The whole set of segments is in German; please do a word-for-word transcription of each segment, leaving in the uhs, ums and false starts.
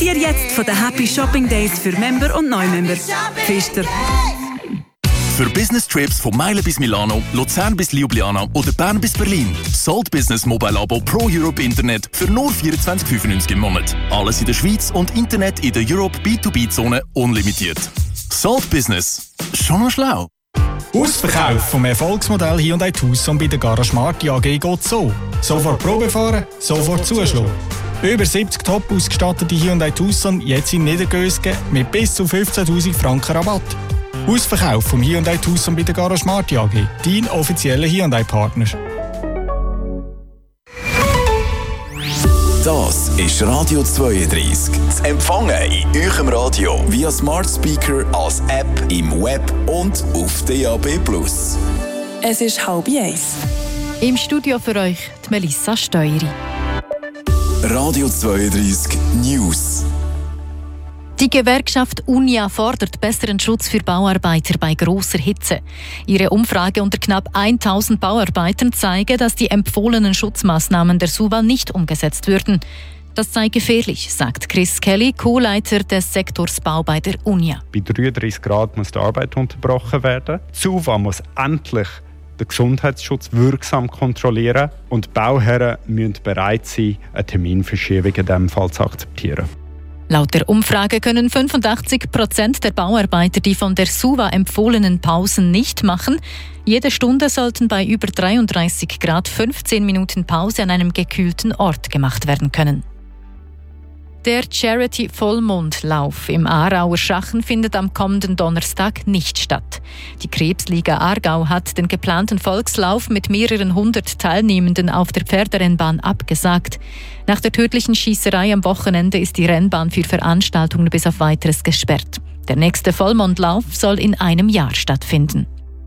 Profitiere jetzt von den Happy Shopping Days für Member und Neumember. Pfister. Für Business-Trips von Meilen bis Milano, Luzern bis Ljubljana oder Bern bis Berlin. Salt Business Mobile Abo Pro Europe Internet für nur vierundzwanzig fünfundneunzig im Monat. Alles in der Schweiz und Internet in der Europe B zwei B-Zone unlimitiert. Salt Business. Schon noch schlau. Ausverkauf vom Erfolgsmodell Hyundai Tucson bei der Garage Marti A G geht so. Sofort Probe fahren, sofort zuschlagen. Über siebzig top ausgestattete Hyundai Tucson jetzt in Niedergösgen mit bis zu fünfzehntausend Franken Rabatt. Ausverkauf vom Hyundai Tucson bei der Garage Marti A G, dein offizieller Hyundai-Partner. Das ist Radio zweiunddreißig. Zu empfangen in eurem Radio via Smart Speaker, als App, im Web und auf D A B plus. Es ist halb eins. Im Studio für euch die Melissa Steueri. Radio zweiunddreißig News. Die Gewerkschaft Unia fordert besseren Schutz für Bauarbeiter bei grosser Hitze. Ihre Umfrage unter knapp tausend Bauarbeitern zeige, dass die empfohlenen Schutzmaßnahmen der SUVA nicht umgesetzt würden. Das sei gefährlich, sagt Chris Kelly, Co-Leiter des Sektors Bau bei der Unia. Bei dreiunddreißig Grad muss die Arbeit unterbrochen werden. Die SUVA muss endlich den Gesundheitsschutz wirksam kontrollieren und die Bauherren müssen bereit sein, eine Terminverschiebung in diesem Fall zu akzeptieren. Laut der Umfrage können fünfundachtzig Prozent der Bauarbeiter die von der SUVA empfohlenen Pausen nicht machen. Jede Stunde sollten bei über dreiunddreißig Grad fünfzehn Minuten Pause an einem gekühlten Ort gemacht werden können. Der Charity-Vollmondlauf im Aarauer Schachen findet am kommenden Donnerstag nicht statt. Die Krebsliga Aargau hat den geplanten Volkslauf mit mehreren hundert Teilnehmenden auf der Pferderennbahn abgesagt. Nach der tödlichen Schießerei am Wochenende ist die Rennbahn für Veranstaltungen bis auf Weiteres gesperrt. Der nächste Vollmondlauf soll in einem Jahr stattfinden.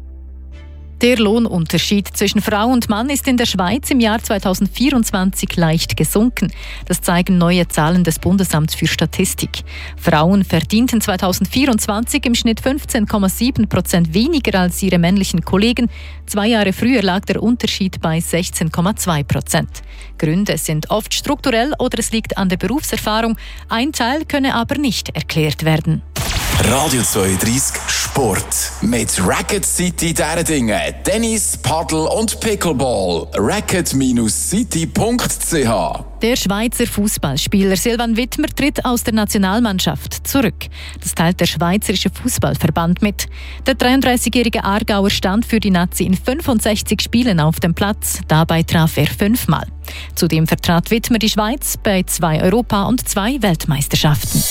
Der Lohnunterschied zwischen Frau und Mann ist in der Schweiz im Jahr zweitausendvierundzwanzig leicht gesunken. Das zeigen neue Zahlen des Bundesamts für Statistik. Frauen verdienten zweitausendvierundzwanzig im Schnitt fünfzehn Komma sieben Prozent weniger als ihre männlichen Kollegen. Zwei Jahre früher lag der Unterschied bei sechzehn Komma zwei Prozent. Gründe sind oft strukturell oder es liegt an der Berufserfahrung. Ein Teil könne aber nicht erklärt werden. Radio zweiunddreißig Sport. Mit Racket City Derdingen, Tennis, Paddle und Pickleball. racket City punkt c h. Der Schweizer Fußballspieler Silvan Wittmer tritt aus der Nationalmannschaft zurück. Das teilt der Schweizerische Fußballverband mit. Der dreiunddreißigjährige Aargauer stand für die Nazi in fünfundsechzig Spielen auf dem Platz. Dabei traf er fünfmal. Zudem vertrat Wittmer die Schweiz bei zwei Europa- und zwei Weltmeisterschaften.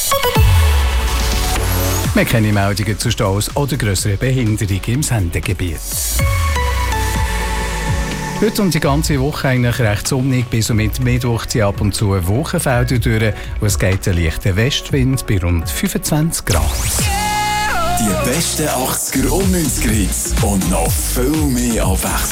Wir kennen Meldungen zu Staus oder grösseren Behinderungen im Sendegebiet. Heute und die ganze Woche eigentlich recht sonnig, bis und mit Mittwoch ziehen ab und zu Wolkenfelder durch und es geht ein leichter Westwind bei rund fünfundzwanzig Grad. Die besten achtziger und neunziger Hits und noch viel mehr Abwechslung.